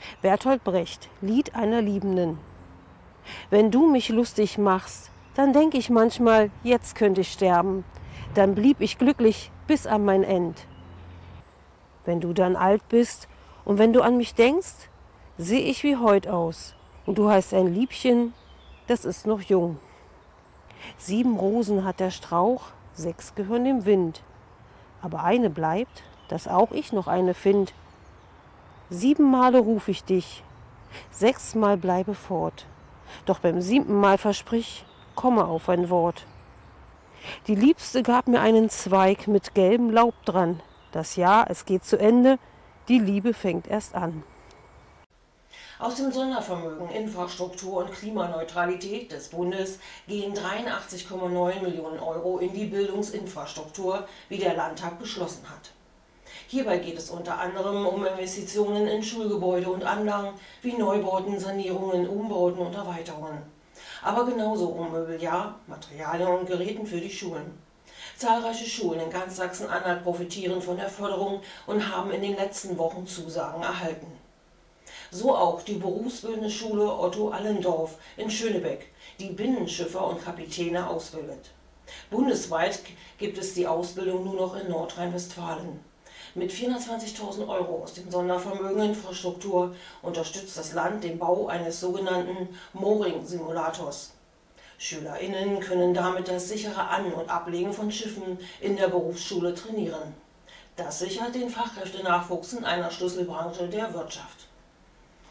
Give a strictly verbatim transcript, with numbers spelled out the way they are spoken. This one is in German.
Bertolt Brecht, Lied einer Liebenden. Wenn du mich lustig machst, dann denk ich manchmal, jetzt könnte ich sterben. Dann blieb ich glücklich bis an mein End. Wenn du dann alt bist und wenn du an mich denkst, seh ich wie heut aus. Und du heißt ein Liebchen, das ist noch jung. Sieben Rosen hat der Strauch, sechs gehören dem Wind. Aber eine bleibt, dass auch ich noch eine find. Sieben Male ruf ich dich, sechsmal bleibe fort. Doch beim siebten Mal versprich, komme auf ein Wort. Die Liebste gab mir einen Zweig mit gelbem Laub dran. Das Jahr, es geht zu Ende, die Liebe fängt erst an. Aus dem Sondervermögen Infrastruktur und Klimaneutralität des Bundes gehen dreiundachtzig Komma neun Millionen Euro in die Bildungsinfrastruktur, wie der Landtag beschlossen hat. Hierbei geht es unter anderem um Investitionen in Schulgebäude und Anlagen wie Neubauten, Sanierungen, Umbauten und Erweiterungen. Aber genauso um Mobiliar, Materialien und Geräten für die Schulen. Zahlreiche Schulen in ganz Sachsen-Anhalt profitieren von der Förderung und haben in den letzten Wochen Zusagen erhalten. So auch die berufsbildende Schule Otto Allendorf in Schönebeck, die Binnenschiffer und Kapitäne ausbildet. Bundesweit gibt es die Ausbildung nur noch in Nordrhein-Westfalen. Mit vierhundertzwanzigtausend Euro aus dem Sondervermögen Infrastruktur unterstützt das Land den Bau eines sogenannten Mooring-Simulators. SchülerInnen können damit das sichere An- und Ablegen von Schiffen in der Berufsschule trainieren. Das sichert den Fachkräftenachwuchs in einer Schlüsselbranche der Wirtschaft.